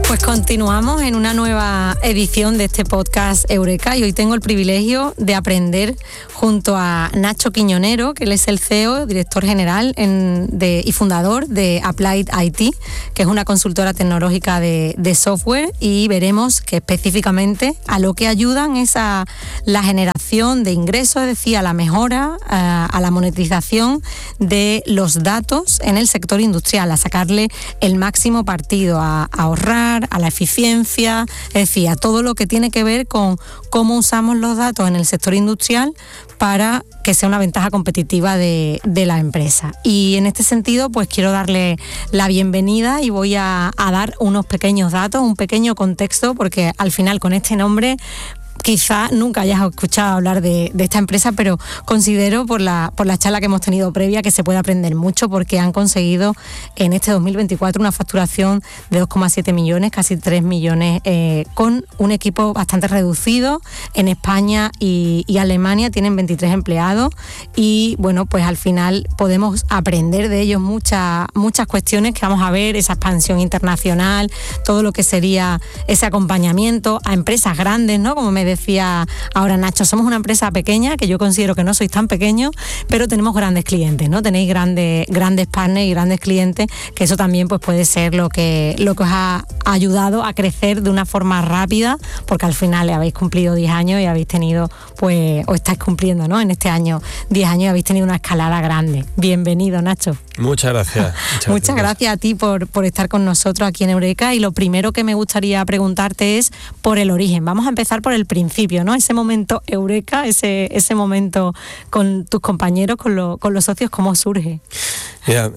Pues continuamos en una nueva edición de este podcast Eureka y hoy tengo el privilegio de aprender junto a Nacho Quiñonero, que él es el CEO, director general y fundador de Applied IT, que es una consultora tecnológica de software, y veremos que específicamente a lo que ayudan es a la generación de ingresos, es decir, a la mejora, a la monetización de los datos en el sector industrial, a sacarle el máximo partido, a ahorrar, a la eficiencia, es decir, a todo lo que tiene que ver con cómo usamos los datos en el sector industrial para que sea una ventaja competitiva de la empresa. Y en este sentido, pues quiero darle la bienvenida y voy a dar unos pequeños datos, un pequeño contexto, porque al final con este nombre quizá nunca hayas escuchado hablar de esta empresa, pero considero por la charla que hemos tenido previa que se puede aprender mucho, porque han conseguido en este 2024 una facturación de 2,7 millones, casi 3 millones, con un equipo bastante reducido. En España y Alemania tienen 23 empleados y bueno, pues al final podemos aprender de ellos muchas cuestiones que vamos a ver, esa expansión internacional, todo lo que sería ese acompañamiento a empresas grandes, ¿no? Como me decía ahora Nacho, somos una empresa pequeña, que yo considero que no sois tan pequeños, pero tenemos grandes clientes, ¿no? Tenéis grandes partners y grandes clientes, que eso también pues puede ser lo que os ha ayudado a crecer de una forma rápida, porque al final habéis cumplido 10 años y habéis tenido, pues, o estáis cumpliendo, ¿no? En este año 10 años y habéis tenido una escalada grande. Bienvenido, Nacho. Muchas gracias. Muchas gracias a ti por estar con nosotros aquí en Eureka, y lo primero que me gustaría preguntarte es por el origen. Vamos a empezar por el principio, ¿no? Ese momento Eureka, ese momento con tus compañeros, con los socios, ¿cómo surge? Mira,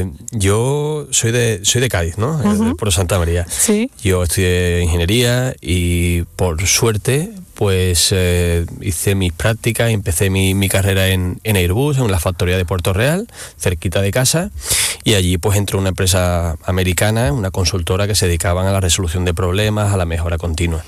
yo soy de Cádiz, ¿no? Por Santa María. Sí. Yo estudié ingeniería y por suerte pues hice mis prácticas y empecé mi carrera en Airbus, en la factoría de Puerto Real, cerquita de casa, y allí pues entré a una empresa americana, una consultora que se dedicaban a la resolución de problemas, a la mejora continua.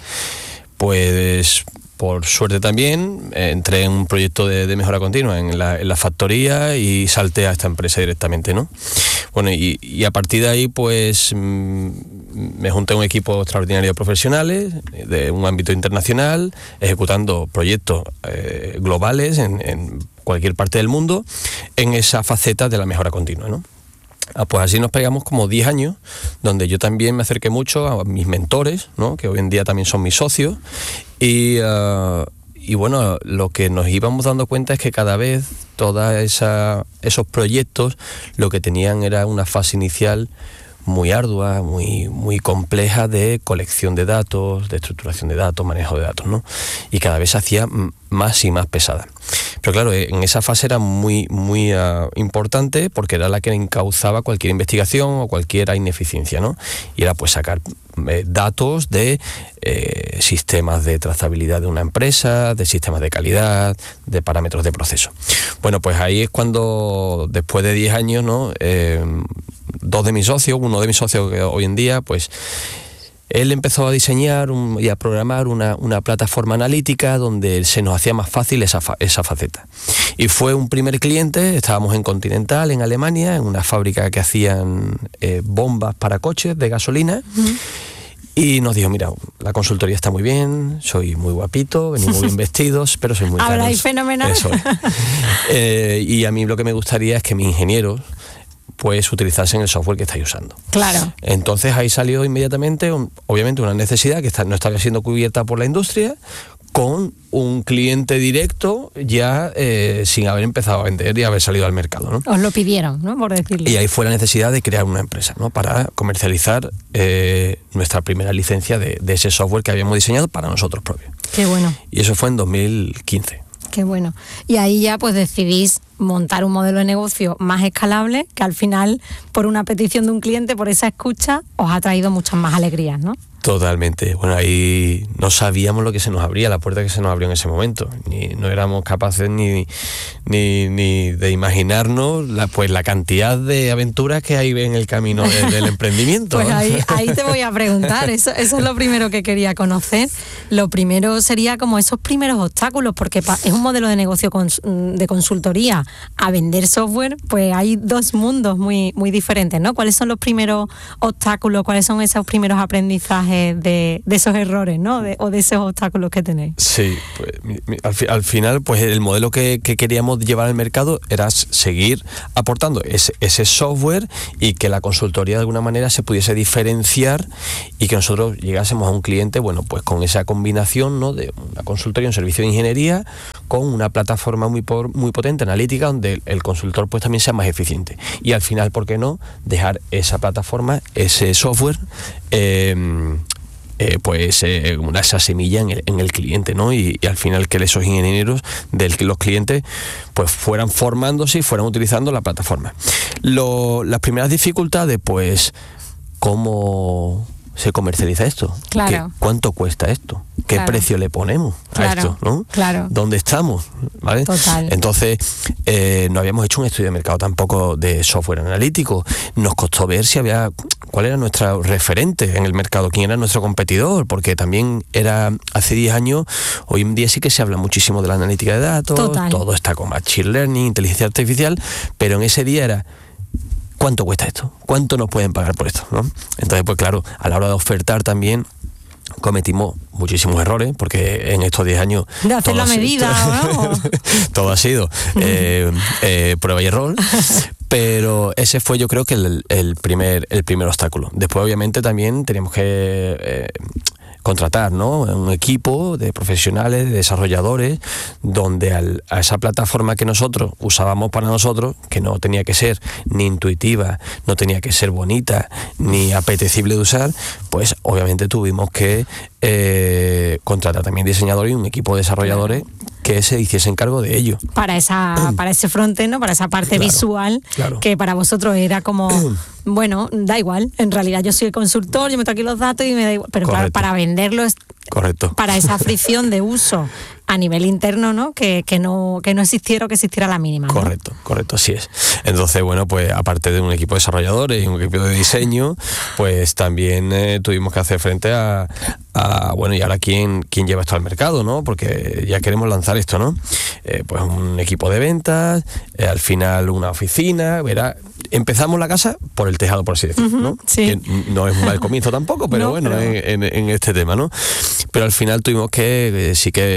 Pues por suerte también entré en un proyecto de mejora continua en la factoría y salté a esta empresa directamente, ¿no? Bueno, y a partir de ahí pues me junté a un equipo extraordinario de profesionales de un ámbito internacional, ejecutando proyectos globales en cualquier parte del mundo en esa faceta de la mejora continua, ¿no? Pues así nos pegamos como 10 años, donde yo también me acerqué mucho a mis mentores, ¿no? Que hoy en día también son mis socios, y bueno, lo que nos íbamos dando cuenta es que cada vez todos esos proyectos lo que tenían era una fase inicial muy ardua, muy compleja de colección de datos, de estructuración de datos, manejo de datos, ¿no? Y cada vez se hacía más y más pesada. Pero claro, en esa fase era muy importante, porque era la que encauzaba cualquier investigación o cualquier ineficiencia, ¿no? Y era pues sacar datos de sistemas de trazabilidad de una empresa, de sistemas de calidad, de parámetros de proceso. Bueno, pues ahí es cuando, después de 10 años, ¿no? Uno de mis socios que hoy en día, pues él empezó a diseñar y a programar una plataforma analítica donde se nos hacía más fácil esa faceta. Y fue un primer cliente, estábamos en Continental, en Alemania, en una fábrica que hacían bombas para coches de gasolina. Y nos dijo, mira, la consultoría está muy bien, soy muy guapito, venimos muy bien vestidos, pero soy muy caros. Habláis fenomenal. Eso es. Y a mí lo que me gustaría es que mis ingenieros pues utilizasen el software que estáis usando. Claro. Entonces ahí salió inmediatamente, obviamente, una necesidad que no estaba siendo cubierta por la industria, con un cliente directo ya sin haber empezado a vender y haber salido al mercado, ¿no? Os lo pidieron, ¿no? Por decirlo. Y ahí fue la necesidad de crear una empresa, ¿no? Para comercializar nuestra primera licencia de ese software que habíamos diseñado para nosotros propios. Qué bueno. Y eso fue en 2015. Qué bueno. Y ahí ya pues decidís montar un modelo de negocio más escalable, que al final, por una petición de un cliente, por esa escucha, os ha traído muchas más alegrías, ¿no? Totalmente. Bueno, ahí no sabíamos lo que se nos abría, la puerta que se nos abrió en ese momento. No éramos capaces ni de imaginarnos la cantidad de aventuras que hay en el camino del emprendimiento. Pues ahí te voy a preguntar, eso es lo primero que quería conocer. Lo primero sería como esos primeros obstáculos, porque es un modelo de negocio de consultoría a vender software, pues hay dos mundos muy, muy diferentes, ¿no? ¿Cuáles son los primeros obstáculos? ¿Cuáles son esos primeros aprendizajes de esos errores, ¿no? O de esos obstáculos que tenéis? Sí, pues, al final, pues el modelo que queríamos llevar al mercado era seguir aportando ese software y que la consultoría de alguna manera se pudiese diferenciar y que nosotros llegásemos a un cliente, bueno, pues con esa combinación, ¿no? De una consultoría, un servicio de ingeniería con una plataforma muy potente, analítica, donde el consultor pues también sea más eficiente. Y al final, ¿por qué no? Dejar esa plataforma, ese software, esa semilla en el cliente, ¿no? Y al final que esos ingenieros que los clientes pues fueran formándose y fueran utilizando la plataforma. Las primeras dificultades, pues, ¿cómo se comercializa esto? Claro. ¿Cuánto cuesta esto? ¿Qué precio le ponemos a esto? ¿No? Claro. ¿Dónde estamos? ¿Vale? Total. Entonces, no habíamos hecho un estudio de mercado tampoco de software analítico. Nos costó ver cuál era nuestro referente en el mercado, quién era nuestro competidor, porque también era hace 10 años, hoy en día sí que se habla muchísimo de la analítica de datos, Total. Todo está con machine learning, inteligencia artificial, pero en ese día era: ¿cuánto cuesta esto? ¿Cuánto nos pueden pagar por esto? ¿No? Entonces, pues claro, a la hora de ofertar también cometimos muchísimos errores, porque en estos 10 años... De hacer la medida, ¿no? Todo ha sido prueba y error, pero ese fue, yo creo que el primer obstáculo. Después, obviamente, también teníamos que contratar, ¿no? Un equipo de profesionales, de desarrolladores, donde a esa plataforma que nosotros usábamos para nosotros, que no tenía que ser ni intuitiva, no tenía que ser bonita, ni apetecible de usar, pues obviamente tuvimos que contratar también diseñadores y un equipo de desarrolladores que se hiciesen cargo de ello. Para ese frontend, ¿no? Para esa parte visual, que para vosotros era como, bueno, da igual, en realidad yo soy el consultor, yo meto aquí los datos y me da igual, pero para venderlo es correcto. Para esa fricción de uso a nivel interno, ¿no? Que no existiera o que existiera la mínima, ¿no? Correcto, así es. Entonces, bueno, pues aparte de un equipo de desarrolladores y un equipo de diseño, pues también tuvimos que hacer frente a bueno, y ahora quién lleva esto al mercado, ¿no? Porque ya queremos lanzar esto, ¿no? Pues un equipo de ventas, al final una oficina, empezamos la casa por el tejado, por así decirlo, ¿no? Sí. Que no es un mal comienzo tampoco, pero no, en este tema, ¿no? Pero al final tuvimos que,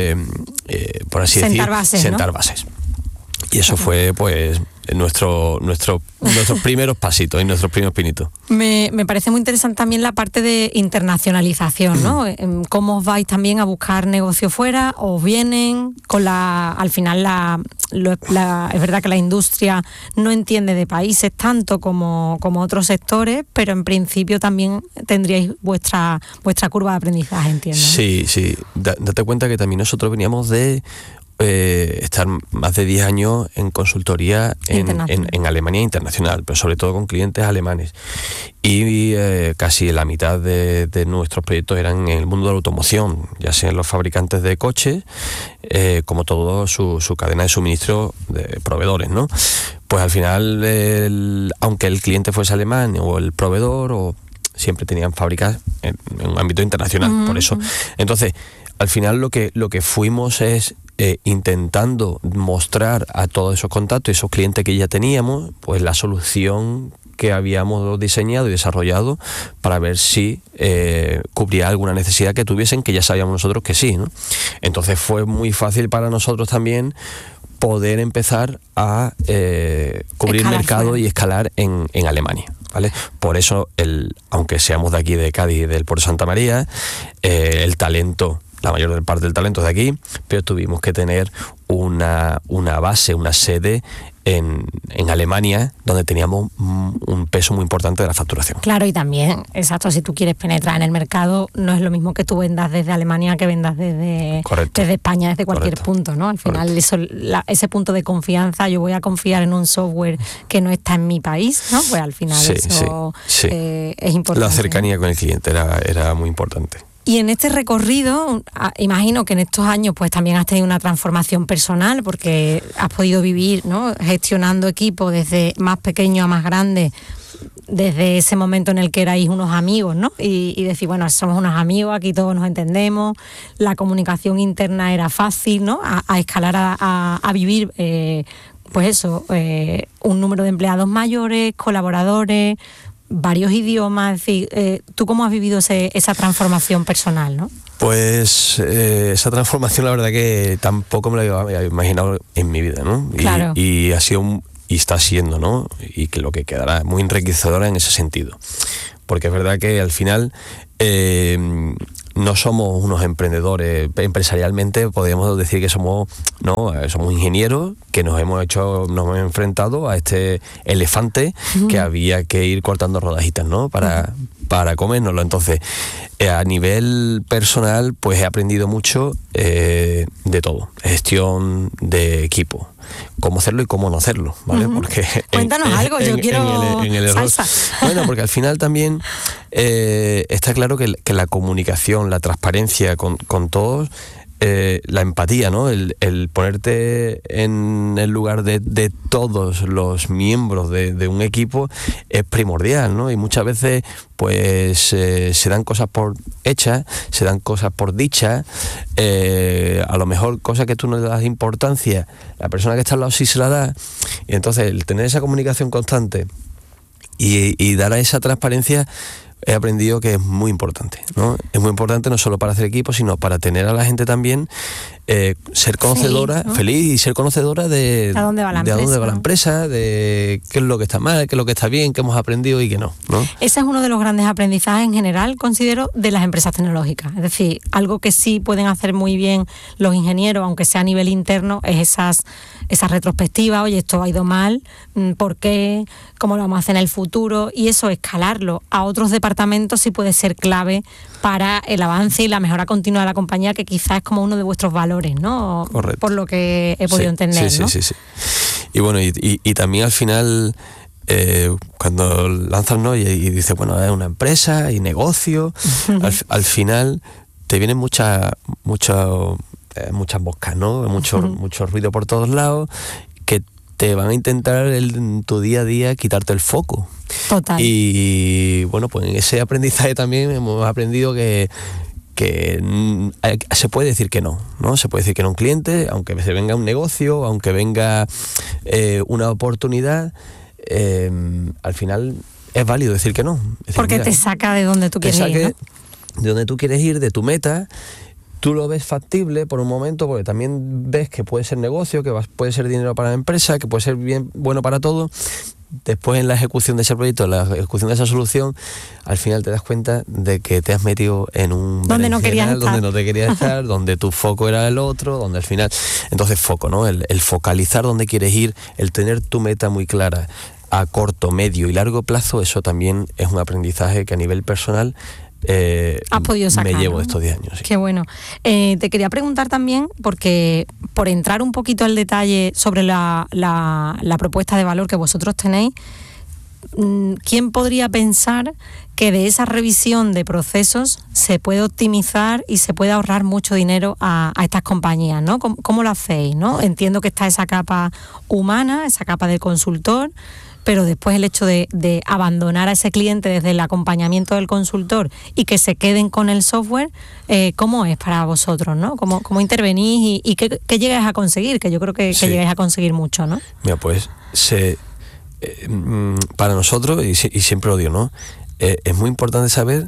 por así decir, sentar bases. Y eso fue, pues, nuestros primeros pasitos y nuestros primeros pinitos. Me parece muy interesante también la parte de internacionalización, ¿no? ¿Cómo os vais también a buscar negocio fuera? ¿Os vienen con al final es verdad que la industria no entiende de países tanto como otros sectores, pero en principio también tendríais vuestra curva de aprendizaje, entiendo, ¿no? Sí. Date cuenta que también nosotros veníamos de estar más de 10 años en consultoría en Alemania internacional, pero sobre todo con clientes alemanes. Y casi la mitad de nuestros proyectos eran en el mundo de la automoción, ya sean los fabricantes de coches, como todo su cadena de suministro de proveedores, ¿no? Pues al final, aunque el cliente fuese alemán o el proveedor, siempre tenían fábricas en un ámbito internacional, por eso. Entonces, al final lo que fuimos es intentando mostrar a todos esos contactos y esos clientes que ya teníamos, pues la solución que habíamos diseñado y desarrollado para ver si cubría alguna necesidad que tuviesen, que ya sabíamos nosotros que sí, ¿no? Entonces fue muy fácil para nosotros también poder empezar a cubrir mercado y escalar en Alemania, ¿vale? Por eso, aunque seamos de aquí, de Cádiz y del Puerto Santa María, el talento, la mayor parte del talento es de aquí, pero tuvimos que tener una base, una sede en Alemania, donde teníamos un peso muy importante de la facturación. Claro, y también, exacto, si tú quieres penetrar en el mercado, no es lo mismo que tú vendas desde Alemania que vendas desde España, desde cualquier punto, ¿no? Al final, ese punto de confianza, yo voy a confiar en un software que no está en mi país, ¿no? Pues al final sí. Es importante. La cercanía con el cliente era muy importante. Y en este recorrido, imagino que en estos años pues también has tenido una transformación personal, porque has podido vivir, ¿no?, gestionando equipos desde más pequeño a más grande, desde ese momento en el que erais unos amigos, ¿no? Y decir, bueno, somos unos amigos, aquí todos nos entendemos, la comunicación interna era fácil, ¿no? A escalar a vivir, pues eso, un número de empleados mayores, colaboradores, varios idiomas. Es decir, ¿tú cómo has vivido esa transformación personal, no? Pues esa transformación, la verdad que tampoco me la había imaginado en mi vida, ¿no? Claro. Y ha sido y está siendo, ¿no? Y que lo que quedará muy enriquecedora en ese sentido. Porque es verdad que al final no somos unos emprendedores. Empresarialmente podríamos decir que somos ingenieros que nos hemos enfrentado a este elefante que había que ir cortando rodajitas, ¿no? Para comérnoslo. Entonces, a nivel personal, pues he aprendido mucho de todo. Gestión de equipo. Cómo hacerlo y cómo no hacerlo, ¿vale? Porque cuéntanos algo, yo quiero en el error. Salsa. Bueno, porque al final también está claro que la comunicación, la transparencia con todos, la empatía, ¿no? El ponerte en el lugar de todos los miembros de un equipo es primordial, ¿no? Y muchas veces pues se dan cosas por hechas, se dan cosas por dichas, a lo mejor cosas que tú no le das importancia, la persona que está al lado sí se la da, y entonces el tener esa comunicación constante y dar a esa transparencia, he aprendido que es muy importante, ¿no? Es muy importante no solo para hacer equipo, sino para tener a la gente también ser conocedora, feliz, y ser conocedora de a dónde va la empresa, de qué es lo que está mal, qué es lo que está bien, qué hemos aprendido y qué no, ¿no? Ese es uno de los grandes aprendizajes en general, considero, de las empresas tecnológicas. Es decir, algo que sí pueden hacer muy bien los ingenieros, aunque sea a nivel interno, es esa retrospectiva. Oye, esto ha ido mal, ¿por qué? ¿Cómo lo vamos a hacer en el futuro? Y eso, escalarlo a otros departamentos sí puede ser clave para el avance y la mejora continua de la compañía, que quizás es como uno de vuestros valores, ¿no? Correcto. Por lo que he podido entender, ¿no? Sí. Y bueno, y también al final, cuando lanzas, ¿no? y dices, bueno, es una empresa y negocio, al final te vienen muchas moscas, ¿no? Mucho ruido por todos lados, que te van a intentar en tu día a día quitarte el foco. Total. Y bueno, pues en ese aprendizaje también hemos aprendido que se puede decir que no, ¿no? Se puede decir que no a un cliente, aunque se venga un negocio, aunque venga una oportunidad, al final es válido decir que no. Decir, porque te saca de donde tú quieres ir, ¿no? De donde tú quieres ir, de tu meta. Tú lo ves factible por un momento, porque también ves que puede ser negocio, que puede ser dinero para la empresa, que puede ser bueno para todo. Después, en la ejecución de ese proyecto, la ejecución de esa solución, al final te das cuenta de que te has metido en un donde no querías estar, donde no te querías estar, donde tu foco era el otro, donde al final... Entonces, foco, ¿no? El focalizar dónde quieres ir, el tener tu meta muy clara a corto, medio y largo plazo, eso también es un aprendizaje que a nivel personal has podido sacar, me llevo, ¿no? estos 10 años. Sí. Qué bueno. Te quería preguntar también, porque por entrar un poquito al detalle sobre la propuesta de valor que vosotros tenéis, ¿quién podría pensar que de esa revisión de procesos se puede optimizar y se puede ahorrar mucho dinero a estas compañías, ¿no? ¿Cómo lo hacéis, no? Entiendo que está esa capa humana, esa capa del consultor, pero después el hecho de abandonar a ese cliente desde el acompañamiento del consultor y que se queden con el software, ¿cómo es para vosotros, ¿no? ¿Cómo intervenís y qué llegáis a conseguir? Que yo creo que llegáis a conseguir mucho, ¿no? Mira, pues para nosotros, y siempre lo digo, ¿no? Es muy importante saber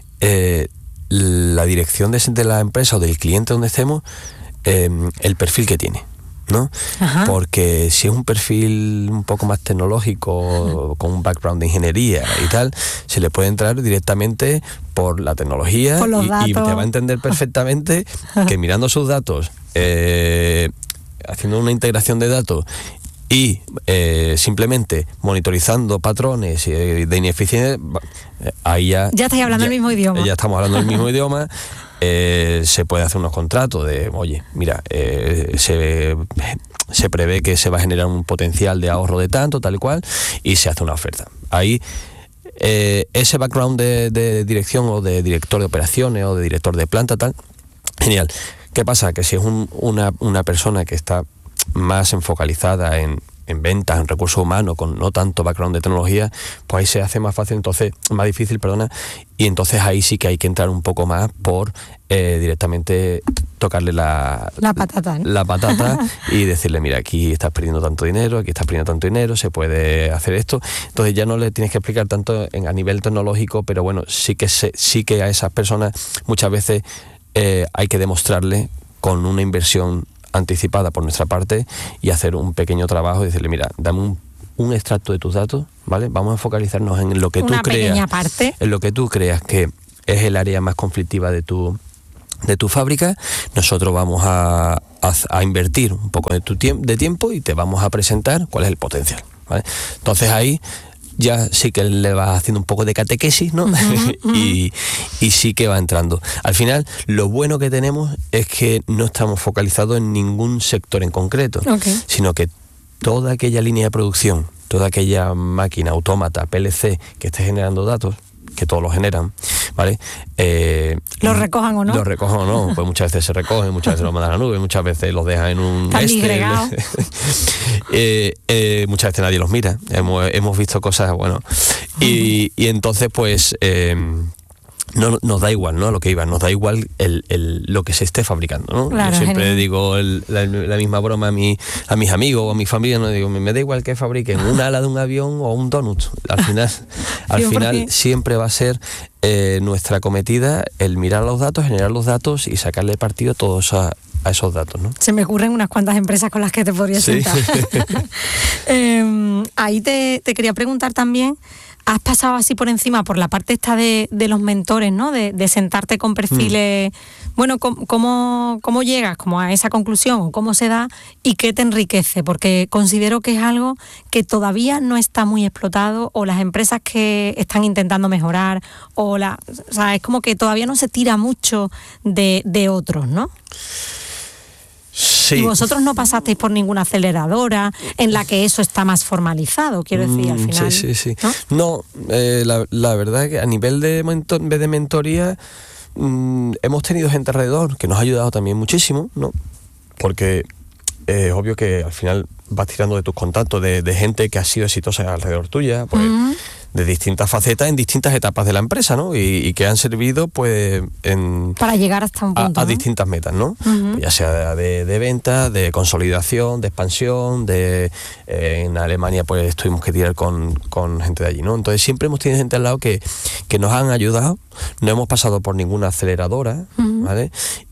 la dirección de la empresa o del cliente donde estemos, el perfil que tiene, ¿no? Ajá. Porque si es un perfil un poco más tecnológico, con un background de ingeniería y tal, se le puede entrar directamente por la tecnología y te va a entender perfectamente que mirando sus datos, haciendo una integración de datos y simplemente monitorizando patrones de ineficiencia, ahí ya estáis hablando el mismo idioma. Ya estamos hablando el mismo idioma. Se puede hacer unos contratos de, oye, mira, se prevé que se va a generar un potencial de ahorro de tanto, tal y cual, y se hace una oferta. Ahí ese background de dirección o de director de operaciones o de director de planta, tal, genial. ¿Qué pasa? Que si es una persona que está más enfocalizada en ventas, en recursos humanos, con no tanto background de tecnología, pues ahí se hace más fácil, entonces, más difícil, y entonces ahí sí que hay que entrar un poco más por directamente tocarle la patata, ¿no? La patata y decirle, mira, aquí estás perdiendo tanto dinero, se puede hacer esto. Entonces ya no le tienes que explicar tanto a nivel tecnológico, pero bueno, sí que a esas personas muchas veces hay que demostrarle con una inversión anticipada por nuestra parte y hacer un pequeño trabajo y decirle, mira, dame un extracto de tus datos, ¿vale? Vamos a focalizarnos en lo que tú creas, en lo que tú creas que es el área más conflictiva de tu fábrica. Nosotros vamos a invertir un poco de tiempo y te vamos a presentar cuál es el potencial, ¿vale? Entonces ahí ya sí que le vas haciendo un poco de catequesis, ¿no? y sí que va entrando. Al final, lo bueno que tenemos es que no estamos focalizados en ningún sector en concreto, sino que toda aquella línea de producción, toda aquella máquina, autómata, PLC que esté generando datos, que todos lo generan, ¿vale? ¿Los recojan o no? Los recojan o no, pues muchas veces se recogen, muchas veces lo mandan a la nube, muchas veces los dejan en un Excel. Muchas veces nadie los mira. Hemos visto cosas, bueno. Y entonces, pues, no nos da igual, ¿no? A lo que iba, nos da igual lo que se esté fabricando, ¿no? Claro, yo siempre genial. digo la misma broma a mis amigos o a mi familia, no digo, me da igual que fabriquen un ala de un avión o un donut. Al final siempre va a ser nuestra cometida el mirar los datos, generar los datos y sacarle partido a todos a esos datos, ¿no? Se me ocurren unas cuantas empresas con las que te podrías sentar. Ahí te quería preguntar también, ¿has pasado así por encima por la parte esta de los mentores, ¿no? De sentarte con perfiles, bueno, ¿cómo llegas como a esa conclusión o cómo se da y qué te enriquece? Porque considero que es algo que todavía no está muy explotado, o las empresas que están intentando mejorar, o sea, es como que todavía no se tira mucho de otros, ¿no? Sí. Y vosotros no pasasteis por ninguna aceleradora en la que eso está más formalizado, quiero decir, al final. Sí. No, la verdad es que a nivel de mentoría hemos tenido gente alrededor que nos ha ayudado también muchísimo, ¿no? Porque es obvio que al final vas tirando de tus contactos, de gente que ha sido exitosa alrededor tuya, pues de distintas facetas en distintas etapas de la empresa, ¿no? Y que han servido, pues, para llegar hasta un punto, a ¿no? distintas metas, ¿no? Pues ya sea de venta, de consolidación, de expansión, en Alemania, pues, tuvimos que tirar con gente de allí, ¿no? Entonces siempre hemos tenido gente al lado que nos han ayudado, no hemos pasado por ninguna aceleradora, ¿vale?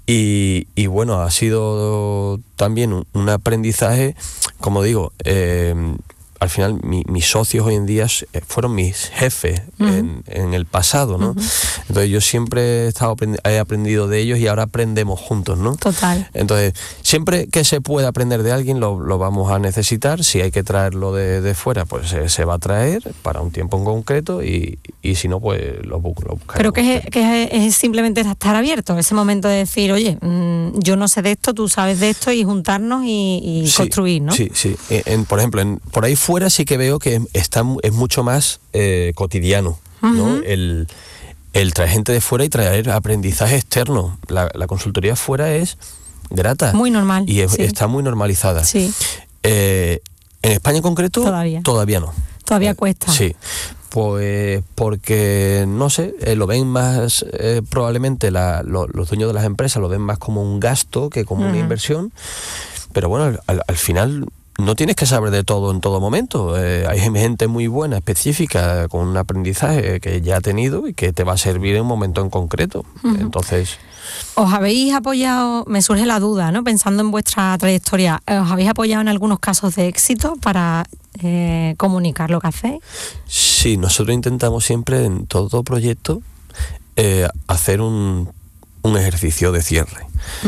Y bueno, ha sido también un aprendizaje, como digo, al final mis socios hoy en día fueron mis jefes en el pasado, ¿no? Entonces yo siempre he aprendido de ellos y ahora aprendemos juntos, ¿no? Total. Entonces siempre que se pueda aprender de alguien lo vamos a necesitar. Si hay que traerlo de fuera, pues se va a traer para un tiempo en concreto y si no, pues lo buscaremos. Pero que es simplemente estar abierto, ese momento de decir, oye, yo no sé de esto, tú sabes de esto, y juntarnos y sí, construir, ¿no? Sí. Por ejemplo, por ahí fuera sí que veo que es mucho más cotidiano, ¿no? El traer gente de fuera y traer aprendizaje externo. La consultoría fuera es grata. Muy normal. Y está muy normalizada. Sí. En España en concreto, todavía no. Todavía cuesta. Sí. Pues porque, no sé, lo ven más, probablemente los dueños de las empresas lo ven más como un gasto que como una inversión. Pero bueno, al final no tienes que saber de todo en todo momento. Hay gente muy buena, específica, con un aprendizaje que ya ha tenido y que te va a servir en un momento en concreto. Entonces, ¿os habéis apoyado, me surge la duda, ¿no? Pensando en vuestra trayectoria, ¿os habéis apoyado en algunos casos de éxito para comunicar lo que hacéis? Sí, nosotros intentamos siempre en todo proyecto hacer un un ejercicio de cierre,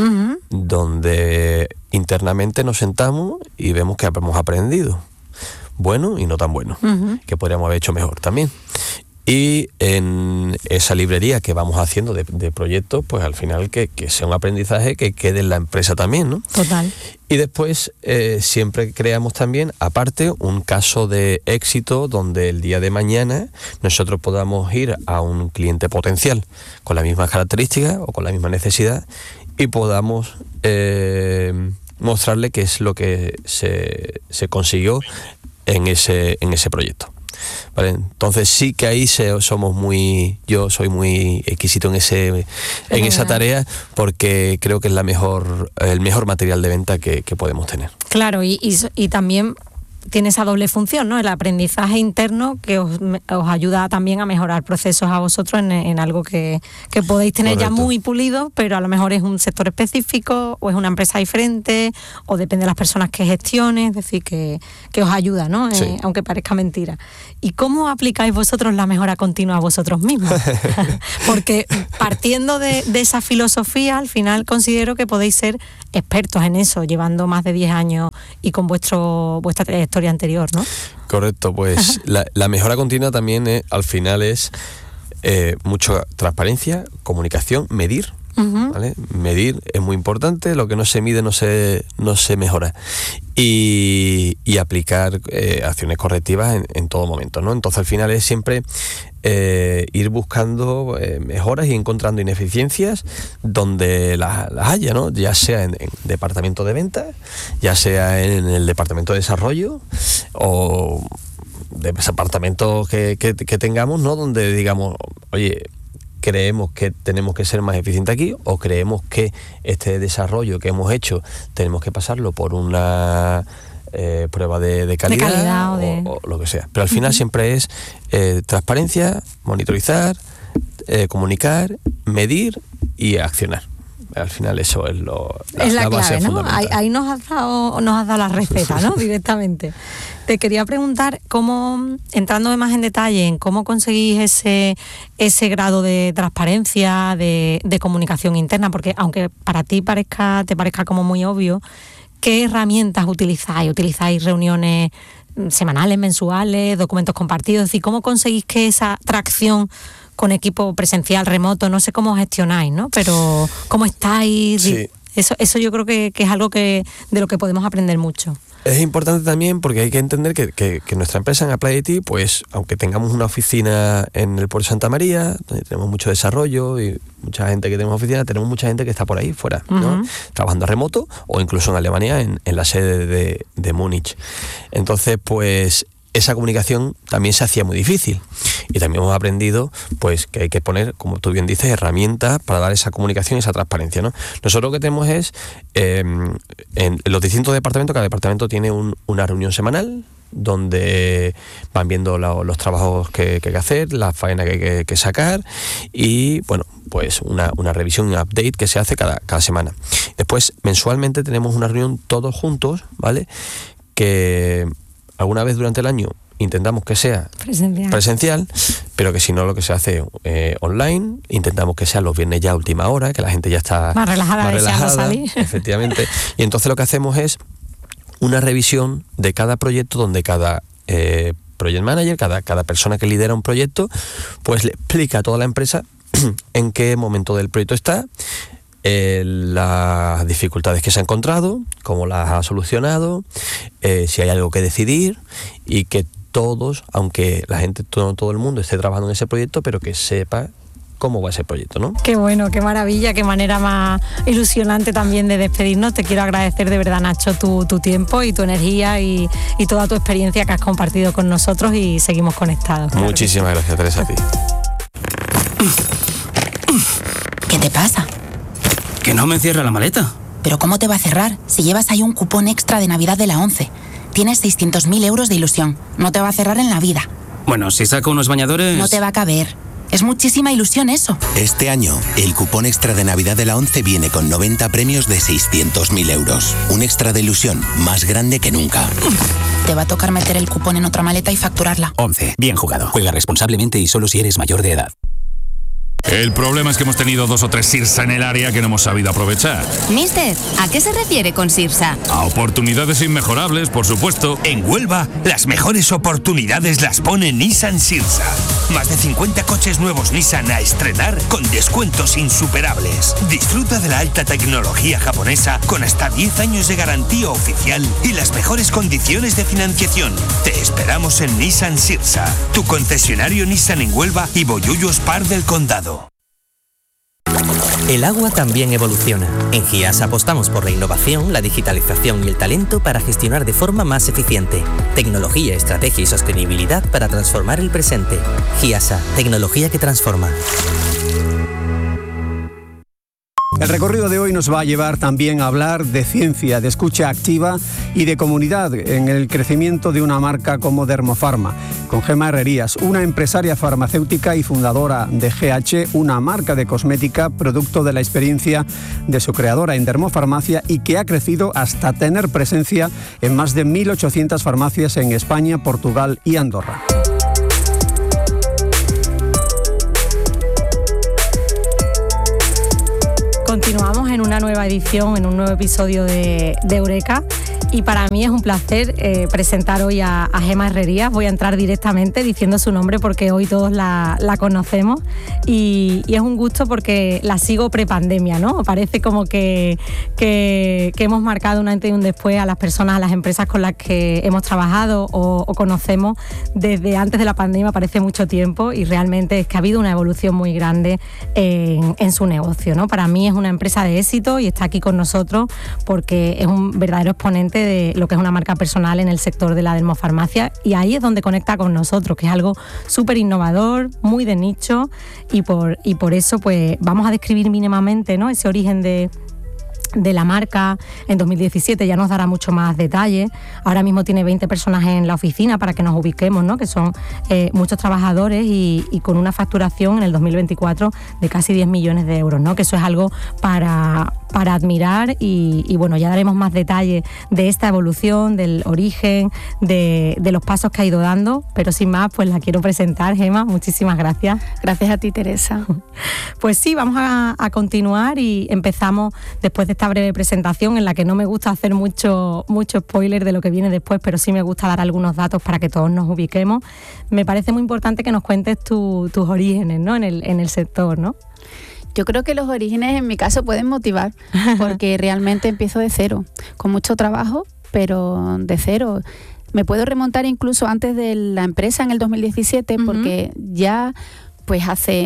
donde internamente nos sentamos y vemos que hemos aprendido, bueno y no tan bueno, que podríamos haber hecho mejor también. Y en esa librería que vamos haciendo de proyectos, pues al final que sea un aprendizaje que quede en la empresa también, ¿no? Total. Y después siempre creamos también, aparte, un caso de éxito donde el día de mañana nosotros podamos ir a un cliente potencial con las mismas características o con la misma necesidad y podamos mostrarle qué es lo que se consiguió en ese proyecto. Vale, entonces sí que ahí yo soy muy exquisito en esa tarea, porque creo que es el mejor material de venta que podemos tener. Claro, y también tiene esa doble función, ¿no? El aprendizaje interno que os ayuda también a mejorar procesos a vosotros en algo que podéis tener. Correcto. Ya muy pulido, pero a lo mejor es un sector específico o es una empresa diferente o depende de las personas que gestiones, es decir, que os ayuda, ¿no? Sí. Aunque parezca mentira. ¿Y cómo aplicáis vosotros la mejora continua a vosotros mismos? Porque partiendo de esa filosofía, al final considero que podéis ser expertos en eso, llevando más de 10 años y con vuestra trayectoria anterior, ¿no? Correcto, pues la mejora continua también al final es mucha transparencia, comunicación, medir. ¿Vale? Medir es muy importante, lo que no se mide no se mejora, y aplicar acciones correctivas en todo momento, ¿no? Entonces al final es siempre ir buscando mejoras y encontrando ineficiencias donde las haya, ¿no? Ya sea en departamento de ventas, ya sea en el departamento de desarrollo o de departamentos que tengamos, ¿no? Donde digamos, oye, creemos que tenemos que ser más eficientes aquí, o creemos que este desarrollo que hemos hecho tenemos que pasarlo por una prueba de calidad, o lo que sea. Pero al final siempre es transparencia, monitorizar, comunicar, medir y accionar. Al final eso es la base, clave, ¿no? fundamental. Ahí nos has dado la receta, ¿no? Directamente. Te quería preguntar cómo, entrando más en detalle en cómo conseguís ese grado de transparencia, de comunicación interna, porque aunque para ti te parezca como muy obvio, ¿qué herramientas utilizáis? ¿Utilizáis reuniones semanales, mensuales, documentos compartidos? Es decir, ¿cómo conseguís que esa tracción con equipo presencial, remoto, no sé cómo gestionáis, ¿no? Pero ¿cómo estáis? Sí. Eso yo creo que es algo de lo que podemos aprender mucho. Es importante también porque hay que entender que nuestra empresa en Apply IT, pues aunque tengamos una oficina en el puerto de Santa María, donde tenemos mucho desarrollo y mucha gente que tenemos oficina, tenemos mucha gente que está por ahí fuera, ¿no? Trabajando remoto o incluso en Alemania, en la sede de Múnich. Entonces, pues esa comunicación también se hacía muy difícil, y también hemos aprendido pues que hay que poner, como tú bien dices, herramientas para dar esa comunicación y esa transparencia, ¿no? Nosotros lo que tenemos es en los distintos departamentos, cada departamento tiene una reunión semanal donde van viendo los trabajos que hay que hacer, la faena que hay que sacar, y bueno, pues una revisión, un update que se hace cada semana. Después, mensualmente tenemos una reunión todos juntos, ¿vale? Que alguna vez durante el año intentamos que sea presencial, pero que si no, lo que se hace online. Intentamos que sea los viernes ya a última hora, que la gente ya está más relajada salir. Efectivamente. Y entonces lo que hacemos es una revisión de cada proyecto, donde cada project manager, cada persona que lidera un proyecto, pues le explica a toda la empresa en qué momento del proyecto está, las dificultades que se ha encontrado, cómo las ha solucionado, si hay algo que decidir, y que todos, aunque la gente, todo el mundo esté trabajando en ese proyecto, pero que sepa cómo va ese proyecto, ¿no? Qué bueno, qué maravilla, qué manera más ilusionante también de despedirnos. Te quiero agradecer de verdad, Nacho, tu tiempo y tu energía y toda tu experiencia que has compartido con nosotros, y seguimos conectados. Claro. Muchísimas gracias, Teresa, a ti. ¿Qué te pasa? Que no me cierra la maleta. ¿Pero cómo te va a cerrar si llevas ahí un cupón extra de Navidad de la 11? Tienes 600.000 euros de ilusión. No te va a cerrar en la vida. Bueno, si saco unos bañadores... No te va a caber. Es muchísima ilusión eso. Este año, el cupón extra de Navidad de la 11 viene con 90 premios de 600.000 euros. Un extra de ilusión más grande que nunca. Te va a tocar meter el cupón en otra maleta y facturarla. 11. Bien jugado. Juega responsablemente y solo si eres mayor de edad. El problema es que hemos tenido 2 o 3 Sirsa en el área que no hemos sabido aprovechar. Mister, ¿a qué se refiere con Sirsa? A oportunidades inmejorables, por supuesto. En Huelva, las mejores oportunidades las pone Nissan Sirsa. Más de 50 coches nuevos Nissan a estrenar con descuentos insuperables. Disfruta de la alta tecnología japonesa con hasta 10 años de garantía oficial y las mejores condiciones de financiación. Te esperamos en Nissan Sirsa, tu concesionario Nissan en Huelva y Bollullo Spar del Condado. El agua también evoluciona. En GIAS apostamos por la innovación, la digitalización y el talento para gestionar de forma más eficiente. Tecnología, estrategia y sostenibilidad para transformar el presente. GIASA, tecnología que transforma. El recorrido de hoy nos va a llevar también a hablar de ciencia, de escucha activa y de comunidad en el crecimiento de una marca como Dermofarma, con Gemma Herrerías, una empresaria farmacéutica y fundadora de GH, una marca de cosmética producto de la experiencia de su creadora en dermofarmacia y que ha crecido hasta tener presencia en más de 1.800 farmacias en España, Portugal y Andorra. Continuamos en una nueva edición, en un nuevo episodio de Eureka. Y para mí es un placer presentar hoy a Gemma Herrerías. Voy a entrar directamente diciendo su nombre porque hoy todos la conocemos y es un gusto porque la sigo prepandemia, ¿no? Parece como que hemos marcado un antes y un después a las personas, a las empresas con las que hemos trabajado o conocemos desde antes de la pandemia, parece mucho tiempo, y realmente es que ha habido una evolución muy grande en su negocio, ¿no? Para mí es una empresa de éxito y está aquí con nosotros porque es un verdadero exponente de lo que es una marca personal en el sector de la dermofarmacia, y ahí es donde conecta con nosotros, que es algo súper innovador, muy de nicho, y por eso pues vamos a describir mínimamente, ¿no?, ese origen de la marca. En 2017 ya nos dará mucho más detalle. Ahora mismo tiene 20 personas en la oficina para que nos ubiquemos, ¿no?, que son muchos trabajadores y con una facturación en el 2024 de casi 10 millones de euros, ¿no?, que eso es algo para admirar y bueno, ya daremos más detalle de esta evolución, del origen, de los pasos que ha ido dando, pero sin más, pues la quiero presentar. Gemma, muchísimas gracias. Gracias a ti, Teresa. Pues sí, vamos a continuar y empezamos después de esta breve presentación en la que no me gusta hacer mucho spoiler de lo que viene después, pero sí me gusta dar algunos datos para que todos nos ubiquemos. Me parece muy importante que nos cuentes tus orígenes, ¿no?, en el sector, ¿no? Yo creo que los orígenes en mi caso pueden motivar, porque realmente empiezo de cero, con mucho trabajo, pero de cero. Me puedo remontar incluso antes de la empresa en el 2017, porque ya pues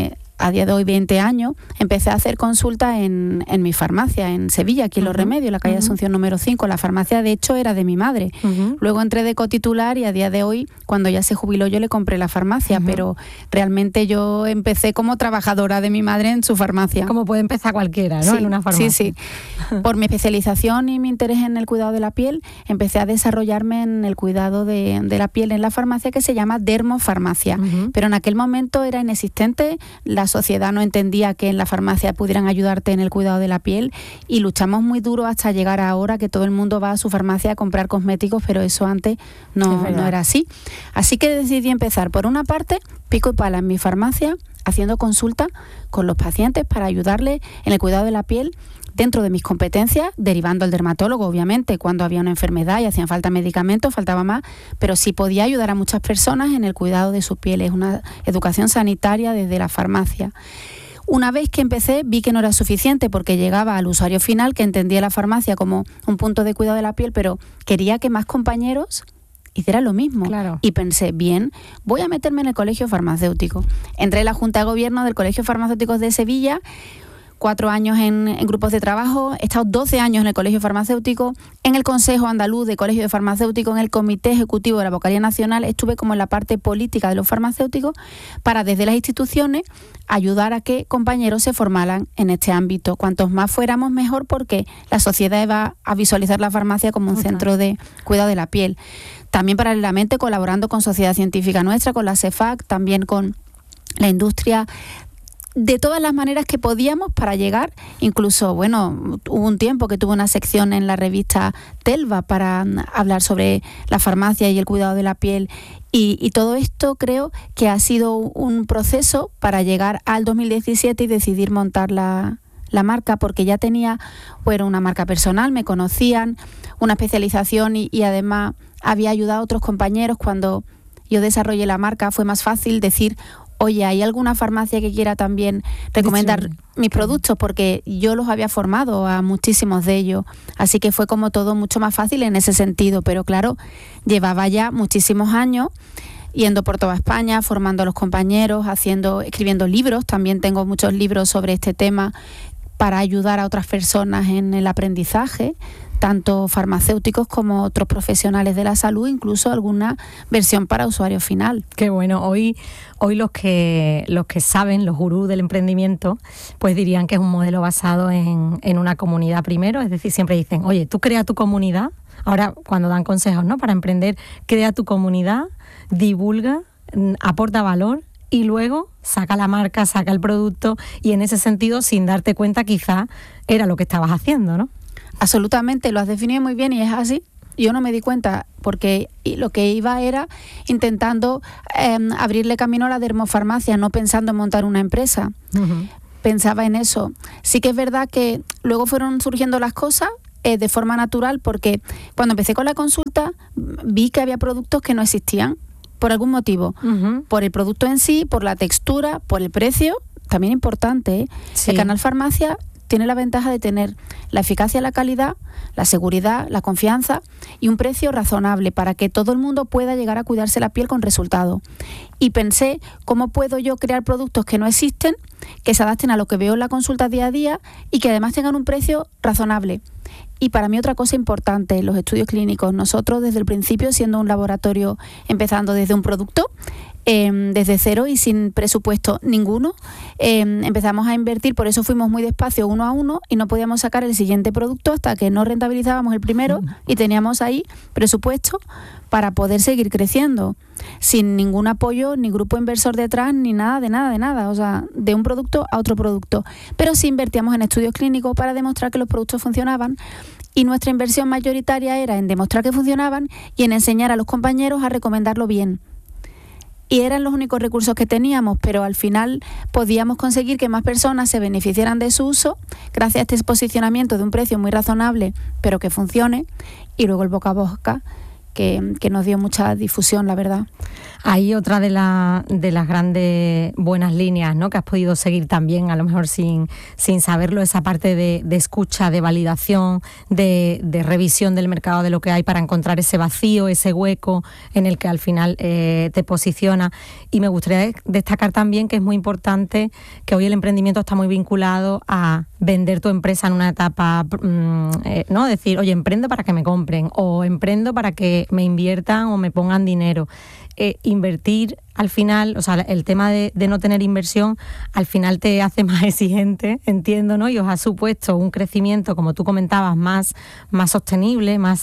a día de hoy 20 años, empecé a hacer consultas en mi farmacia, en Sevilla, aquí en Los Remedios, la calle Asunción número 5. La farmacia, de hecho, era de mi madre. Luego entré de cotitular y a día de hoy, cuando ya se jubiló, yo le compré la farmacia, pero realmente yo empecé como trabajadora de mi madre en su farmacia. Como puede empezar cualquiera, ¿no?, sí, en una farmacia. Sí. Por mi especialización y mi interés en el cuidado de la piel, empecé a desarrollarme en el cuidado de la piel en la farmacia, que se llama dermofarmacia. Pero en aquel momento era inexistente. La sociedad no entendía que en la farmacia pudieran ayudarte en el cuidado de la piel, y luchamos muy duro hasta llegar a ahora que todo el mundo va a su farmacia a comprar cosméticos, pero eso antes no era así. Así que decidí empezar, por una parte, pico y pala en mi farmacia, haciendo consulta con los pacientes para ayudarles en el cuidado de la piel dentro de mis competencias, derivando al dermatólogo, obviamente, cuando había una enfermedad y hacían falta medicamentos, faltaba más, pero sí podía ayudar a muchas personas en el cuidado de su piel. Es una educación sanitaria desde la farmacia. Una vez que empecé, vi que no era suficiente, porque llegaba al usuario final, que entendía la farmacia como un punto de cuidado de la piel, pero quería que más compañeros hicieran lo mismo. Claro. Y pensé, bien, voy a meterme en el colegio farmacéutico. Entré en la Junta de Gobierno del Colegio Farmacéuticos de Sevilla, 4 años en grupos de trabajo, he estado 12 años en el Colegio Farmacéutico, en el Consejo Andaluz de Colegio de Farmacéuticos, en el Comité Ejecutivo de la Vocalía Nacional. Estuve como en la parte política de los farmacéuticos para, desde las instituciones, ayudar a que compañeros se formaran en este ámbito. Cuantos más fuéramos, mejor, porque la sociedad va a visualizar la farmacia como un centro de cuidado de la piel. También paralelamente colaborando con Sociedad Científica Nuestra, con la CEFAC, también con la industria, de todas las maneras que podíamos para llegar. Incluso, bueno, hubo un tiempo que tuve una sección en la revista Telva para hablar sobre la farmacia y el cuidado de la piel. Y todo esto creo que ha sido un proceso para llegar al 2017 y decidir montar la marca, porque ya tenía, bueno, una marca personal, me conocían, una especialización y además había ayudado a otros compañeros. Cuando yo desarrollé la marca fue más fácil decir, oye, ¿hay alguna farmacia que quiera también recomendar mis productos? Porque yo los había formado a muchísimos de ellos. Así que fue como todo mucho más fácil en ese sentido. Pero claro, llevaba ya muchísimos años yendo por toda España, formando a los compañeros, escribiendo libros. También tengo muchos libros sobre este tema para ayudar a otras personas en el aprendizaje, tanto farmacéuticos como otros profesionales de la salud, incluso alguna versión para usuario final. Qué bueno. Hoy los que saben, los gurús del emprendimiento, pues dirían que es un modelo basado en una comunidad primero. Es decir, siempre dicen, oye, tú crea tu comunidad. Ahora, cuando dan consejos, ¿no?, para emprender, crea tu comunidad, divulga, aporta valor y luego saca la marca, saca el producto, y en ese sentido, sin darte cuenta, quizá era lo que estabas haciendo, ¿no? Absolutamente, lo has definido muy bien y es así. Yo no me di cuenta porque lo que iba era intentando abrirle camino a la dermofarmacia, no pensando en montar una empresa. Uh-huh. Pensaba en eso. Sí que es verdad que luego fueron surgiendo las cosas de forma natural, porque cuando empecé con la consulta vi que había productos que no existían por algún motivo. Uh-huh. Por el producto en sí, por la textura, por el precio, también importante, ¿eh? Sí. El Canal Farmacia tiene la ventaja de tener la eficacia, la calidad, la seguridad, la confianza y un precio razonable para que todo el mundo pueda llegar a cuidarse la piel con resultado. Y pensé, ¿cómo puedo yo crear productos que no existen, que se adapten a lo que veo en la consulta día a día y que además tengan un precio razonable? Y para mí otra cosa importante, los estudios clínicos. Nosotros desde el principio, siendo un laboratorio, empezando desde un producto, desde cero y sin presupuesto ninguno, empezamos a invertir, por eso fuimos muy despacio, uno a uno, y no podíamos sacar el siguiente producto hasta que no rentabilizábamos el primero y teníamos ahí presupuesto para poder seguir creciendo, sin ningún apoyo, ni grupo inversor detrás, ni nada, o sea, de un producto a otro producto. Pero sí invertíamos en estudios clínicos para demostrar que los productos funcionaban, y nuestra inversión mayoritaria era en demostrar que funcionaban y en enseñar a los compañeros a recomendarlo bien. Y eran los únicos recursos que teníamos, pero al final podíamos conseguir que más personas se beneficiaran de su uso gracias a este posicionamiento de un precio muy razonable, pero que funcione, y luego el boca a boca, que nos dio mucha difusión, la verdad. Hay otra de las grandes buenas líneas, ¿no?, que has podido seguir también, a lo mejor sin saberlo, esa parte de escucha, de validación, de revisión del mercado, de lo que hay, para encontrar ese vacío, ese hueco en el que al final te posiciona. Y me gustaría destacar también que es muy importante que hoy el emprendimiento está muy vinculado a vender tu empresa en una etapa, ¿no? Decir, oye, emprendo para que me compren, o emprendo para que me inviertan o me pongan dinero. Invertir al final, o sea, el tema de no tener inversión al final te hace más exigente, entiendo, ¿no? Y os ha supuesto un crecimiento, como tú comentabas, más sostenible, más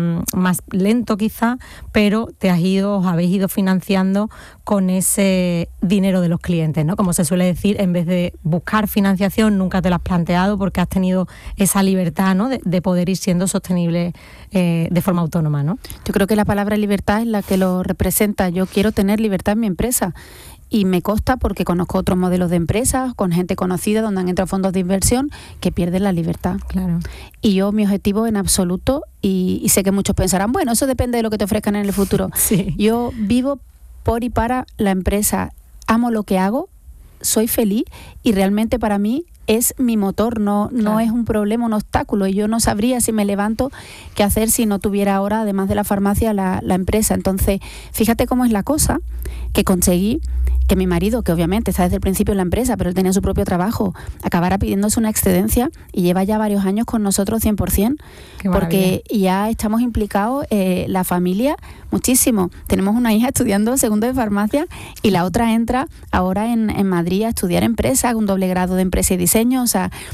lento quizá, pero os habéis ido financiando con ese dinero de los clientes, ¿no? Como se suele decir, en vez de buscar financiación, nunca te lo has planteado porque has tenido esa libertad, ¿no?, de poder ir siendo sostenible de forma autónoma, ¿no? Yo creo que la palabra libertad es la que lo representa. Yo quiero tener libertad en mi empresa, y me consta porque conozco otros modelos de empresas con gente conocida donde han entrado fondos de inversión que pierden la libertad. Claro. Y yo, mi objetivo en absoluto, y sé que muchos pensarán, bueno, eso depende de lo que te ofrezcan en el futuro. Sí. Yo vivo por y para la empresa, amo lo que hago, soy feliz, y realmente para mí es mi motor, no es un problema, un obstáculo, y yo no sabría si me levanto qué hacer si no tuviera ahora, además de la farmacia, la empresa. Entonces, fíjate cómo es la cosa, que conseguí que mi marido, que obviamente está desde el principio en la empresa, pero él tenía su propio trabajo, acabara pidiéndose una excedencia, y lleva ya varios años con nosotros 100%, porque ya estamos implicados, la familia, muchísimo. Tenemos una hija estudiando segundo de farmacia, y la otra entra ahora en Madrid a estudiar empresa, un doble grado de empresa y diseño. O sea,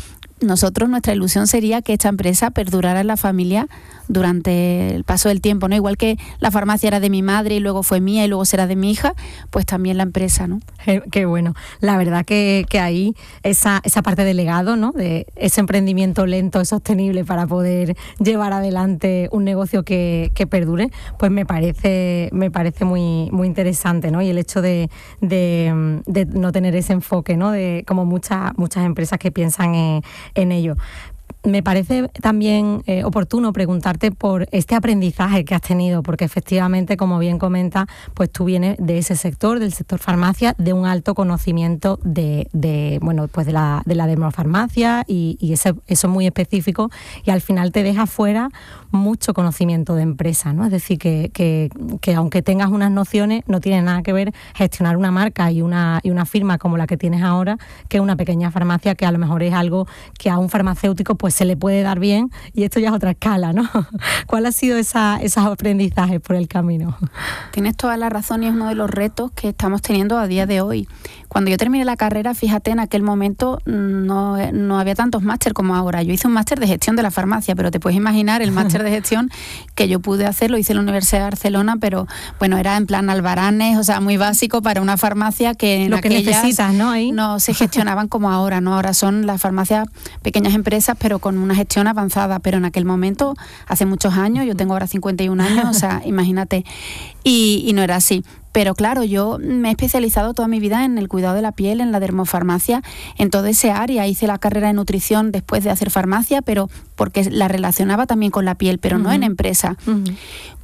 nuestra ilusión sería que esta empresa perdurara en la familia durante el paso del tiempo, ¿no? Igual que la farmacia era de mi madre y luego fue mía y luego será de mi hija, pues también la empresa, ¿no? Qué bueno. La verdad que ahí esa parte del legado, ¿no? De ese emprendimiento lento y sostenible para poder llevar adelante un negocio que perdure, pues me parece muy, muy interesante, ¿no? Y el hecho de no tener ese enfoque, ¿no? De como muchas empresas que piensan en ello. Me parece también oportuno preguntarte por este aprendizaje que has tenido, porque efectivamente, como bien comentas, pues tú vienes de ese sector, del sector farmacia, de un alto conocimiento de la dermofarmacia y eso es muy específico, y al final te deja fuera mucho conocimiento de empresa, ¿no? Es decir, que aunque tengas unas nociones, no tiene nada que ver gestionar una marca y una firma como la que tienes ahora, que una pequeña farmacia, que a lo mejor es algo que a un farmacéutico pues se le puede dar bien, y esto ya es otra escala, ¿no? ¿Cuál ha sido esos aprendizajes por el camino? Tienes toda la razón, y es uno de los retos que estamos teniendo a día de hoy. Cuando yo terminé la carrera, fíjate, en aquel momento no había tantos máster como ahora. Yo hice un máster de gestión de la farmacia, pero te puedes imaginar el máster de gestión que yo pude hacer, lo hice en la Universidad de Barcelona, pero bueno, era en plan albaranes, o sea, muy básico para una farmacia que en lo que necesitas, ¿no? Ahí no se gestionaban como ahora, ¿no? Ahora son las farmacias pequeñas empresas, pero con una gestión avanzada, pero en aquel momento, hace muchos años, yo tengo ahora 51 años, o sea, imagínate, y no era así. Pero claro, yo me he especializado toda mi vida en el cuidado de la piel, en la dermofarmacia, en todo ese área. Hice la carrera de nutrición después de hacer farmacia, pero porque la relacionaba también con la piel, pero no en empresa.